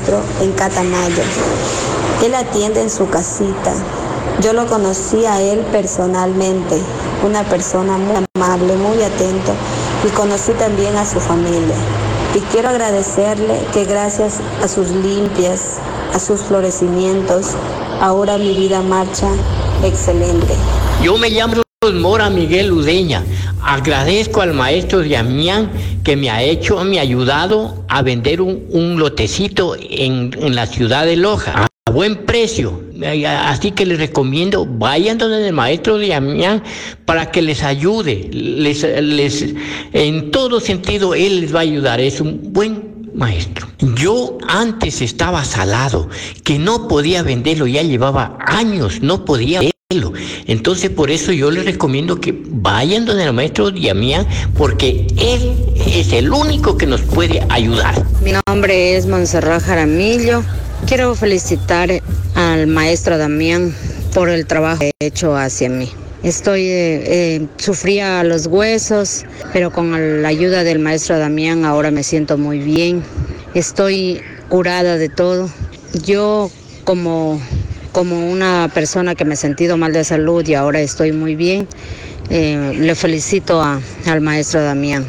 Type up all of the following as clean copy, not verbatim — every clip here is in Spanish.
maestro en Catamayo. Él atiende en su casita. Yo lo conocí a él personalmente, una persona muy amable, muy atento, y conocí también a su familia. Y quiero agradecerle que gracias a sus limpias, a sus florecimientos, ahora mi vida marcha excelente. Yo me llamo Mora Miguel Udeña. Agradezco al maestro Damián que me ha ayudado a vender un lotecito en la ciudad de Loja a buen precio. Así que les recomiendo, vayan donde el maestro Damián para que les ayude. En todo sentido, él les va a ayudar. Es un buen maestro. Yo antes estaba salado, que no podía venderlo, ya llevaba años, no podía venderlo. Entonces por eso yo les recomiendo que vayan donde el maestro Damián, porque él es el único que nos puede ayudar. Mi nombre es Montserrat Jaramillo. Quiero felicitar al maestro Damián por el trabajo que ha hecho hacia mí. Sufría los huesos, pero con la ayuda del maestro Damián ahora me siento muy bien. Estoy curada de todo. Yo como una persona que me he sentido mal de salud y ahora estoy muy bien, le felicito al maestro Damián.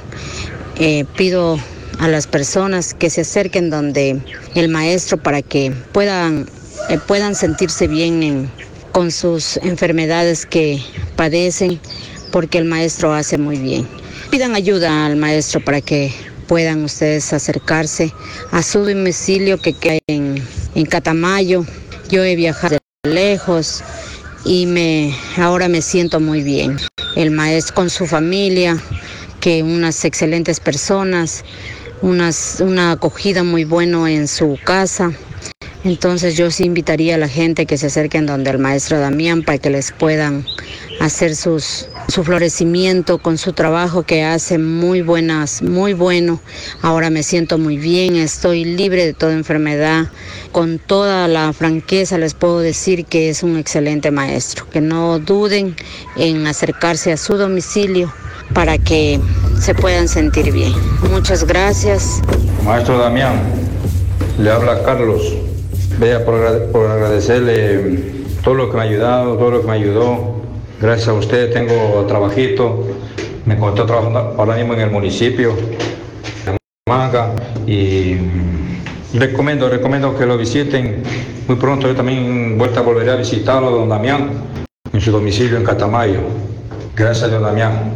Pido a las personas que se acerquen donde el maestro para que puedan sentirse bien con sus enfermedades que padecen, porque el maestro hace muy bien. Pidan ayuda al maestro para que puedan ustedes acercarse a su domicilio que queda en Catamayo. Yo he viajado lejos y ahora me siento muy bien. El maestro con su familia, que unas excelentes personas, una acogida muy buena en su casa. Entonces yo sí invitaría a la gente que se acerquen donde el maestro Damián para que les puedan hacer su florecimiento con su trabajo que hace muy bueno. Ahora me siento muy bien, estoy libre de toda enfermedad. Con toda la franqueza les puedo decir que es un excelente maestro, que no duden en acercarse a su domicilio para que se puedan sentir bien. Muchas gracias. Maestro Damián, le habla Carlos. Vea, por agradecerle todo lo que me ha ayudado, todo lo que me ayudó. Gracias a usted tengo trabajito. Me encontré trabajando ahora mismo en el municipio de Manga y recomiendo que lo visiten. Muy pronto yo también volveré a visitarlo, don Damián, en su domicilio en Catamayo. Gracias, don Damián.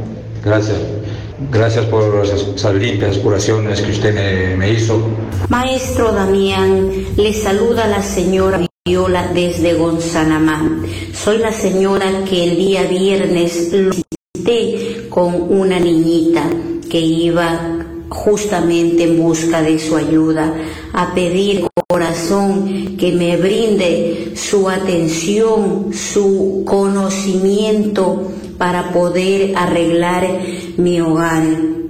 Gracias por esas limpias curaciones que usted me hizo. Maestro Damián, le saluda la señora Viola desde Gonzanamá. Soy la señora que el día viernes lo visité con una niñita que iba justamente en busca de su ayuda, a pedir corazón que me brinde su atención, su conocimiento para poder arreglar mi hogar.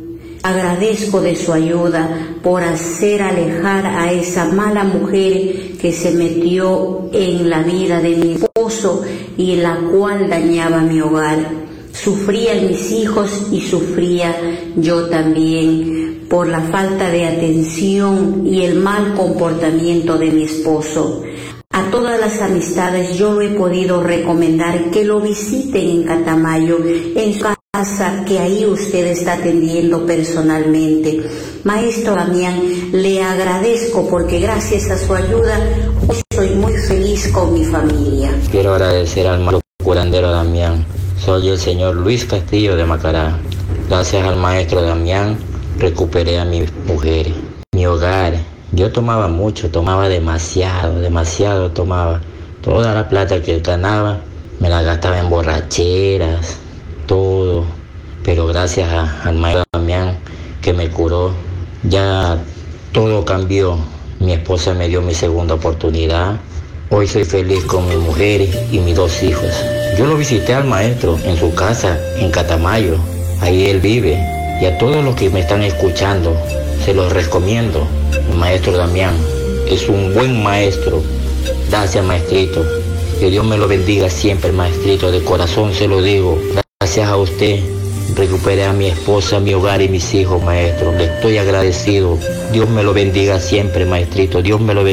Agradezco de su ayuda por hacer alejar a esa mala mujer que se metió en la vida de mi esposo y la cual dañaba mi hogar. Sufrían mis hijos y sufría yo también por la falta de atención y el mal comportamiento de mi esposo. A todas las amistades yo he podido recomendar que lo visiten en Catamayo, en su casa, que ahí usted está atendiendo personalmente. Maestro Damián, le agradezco porque gracias a su ayuda hoy soy muy feliz con mi familia. Quiero agradecer al maestro curandero Damián. Soy el señor Luis Castillo de Macará. Gracias al maestro Damián recuperé a mi mujer, mi hogar. Yo tomaba mucho, tomaba demasiado tomaba. Toda la plata que ganaba me la gastaba en borracheras, todo. Pero gracias al maestro Damián que me curó, ya todo cambió. Mi esposa me dio mi segunda oportunidad. Hoy soy feliz con mi mujer y mis 2 hijos. Yo lo visité al maestro en su casa, en Catamayo. Ahí él vive. Y a todos los que me están escuchando, se los recomiendo. El maestro Damián es un buen maestro. Gracias, maestrito. Que Dios me lo bendiga siempre, maestrito. De corazón se lo digo. Gracias a usted recuperé a mi esposa, mi hogar y mis hijos, maestro. Le estoy agradecido. Dios me lo bendiga siempre, maestrito. Dios me lo bendiga.